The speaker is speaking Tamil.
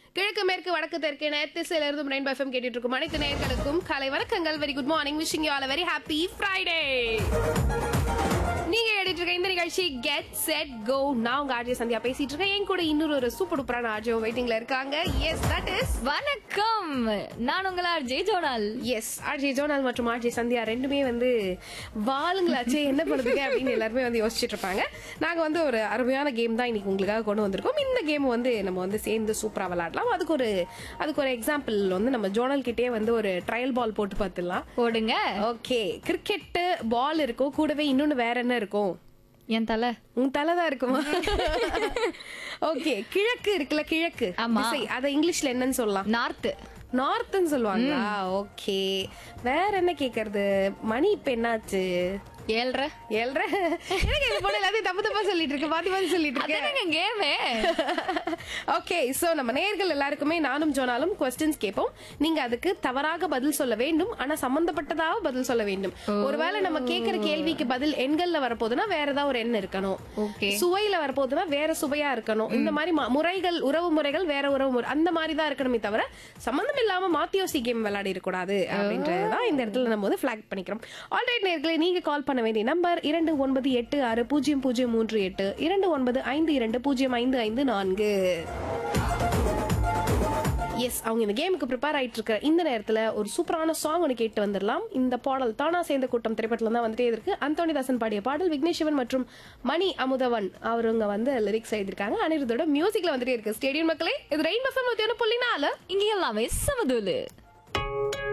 கிழக்கு மேற்கு வடக்கு தெற்கு நேத்திசையில இருந்து ரெயின்போ எஃப்எம் கேட்டுட்டு இருக்கும் அனைத்து நேயர்களுக்கும் காலை வணக்கங்கள். Very good morning. Wishing you all a very happy Friday. நீங்க கேட்டுட்டு இருக்க இந்த நிகழ்ச்சி கெட் செட் கோ. நான் உங்க ஆர்ஜே சந்தியா பேசிட்டு இருக்கேன். என் கூட இன்னொரு ஒரு சூப்பர் டூப்பரான ஆர்ஜே வெயிட்டிங்ல இருக்காங்க. எஸ், தட் இஸ் வணக்கம். நான் உங்கள் RJ zonal. S, RJ zonal மற்றும் ஆர்ஜே சந்தியா ரெண்டுமே வந்து வாளுங்களாச்சே என்ன பண்ணுதுங்க அப்படின்னு எல்லாருமே வந்து யோசிச்சுட்டு இருப்பாங்க. நாங்க வந்து ஒரு அருமையான கேம் தான் இன்னைக்கு உங்களுக்காக கொண்டு வந்திருக்கோம். இந்த கேம் வந்து நம்ம வந்து சேர்ந்து சூப்பரா விளையாடலாம். அதுக்கு ஒரு எக்ஸாம்பிள் வந்து நம்ம ஜோனல் கிட்டே வந்து ஒரு ட்ரையல் பால் போட்டு பார்த்துடலாம். போடுங்க. ஓகே, கிரிக்கெட் பால் இருக்கும், கூடவே இன்னொன்னு வேற என்ன இருக்கும்? என் தலை. உன் தலைதான் இருக்குமா? ஓகே, கிழக்கு இருக்குல்ல, கிழக்கு திசை, அத இங்கிலீஷ்ல என்னன்னு சொல்லலாம்? நார்த். நார்த்னு சொல்லுவாங்களா? ஓகே, வேற என்ன கேக்குறது? மணி இப்ப என்னாச்சு? 7:30. எனக்கு இது போல எல்லாத்தையும் தப்பு தப்பா சொல்லிட்டு இருக்கு, மாத்தி மாத்தி சொல்லிட்டு இருக்கேன். கேமே. ஓகே, சோ நம்ம நேயர்கள் எல்லாருக்குமே நானும் ஜோனாலும் கொஸ்டின்ஸ் கேட்போம். நீங்க அதுக்கு தவறாக பதில் சொல்ல வேண்டும், ஆனா சம்பந்தப்பட்டதாக பதில் சொல்ல வேண்டும். ஒருவேளை நம்ம கேக்குற கேள்விக்கு பதில் எண்கள்ல வரப்போதுன்னா வேற ஏதாவது ஒரு எண் இருக்கணும். சுவையில வரப்போதுன்னா வேற சுவையா இருக்கணும். இந்த மாதிரி முறைகள், உறவு முறைகள் வேற உறவு முறை, அந்த மாதிரி தான் இருக்கணுமே தவிர சம்பந்தம் இல்லாம மாத்தி யோசி கேம் விளையாடி இருக்கக்கூடாது அப்படின்றதுதான் இந்த இடத்துல நம்ம வந்து பிளாக் பண்ணிக்கிறோம். ஆல்ரைட் நேயர்களே, நீங்க கால் பண்ண வேண்டிய நம்பர் 29860038 2952205554. எஸ், அவங்க இந்த கேமுக்கு ப்ரிப்பேர் ஆயிட்டு இருக்க இந்த நேரத்துல ஒரு சூப்பரான சாங் ஒன்று கேட்டு வந்துடலாம். இந்த பாடல் தானா சேர்ந்த கூட்டம் திரைப்படத்துல தான் வந்துட்டே இருக்கு. அந்தோனிதாசன் பாடிய பாடல், விக்னேஸ்வரன் மற்றும் மணி அமுதவன் அவருங்க வந்து லிரிக்ஸ் எழுதிருக்காங்க. அனிருத்தோட மியூசிக்ல வந்துட்டே இருக்கு. ஸ்டேடியம் மக்களே, இது ரெயின்போ எஃப்எம் 101.4. இங்க எல்லாமே சமதூலு.